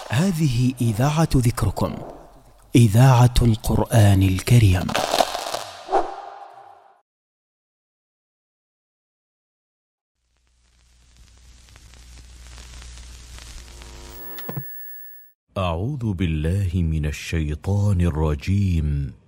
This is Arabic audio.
هذه إذاعة ذكركم، إذاعة القرآن الكريم. أعوذ بالله من الشيطان الرجيم.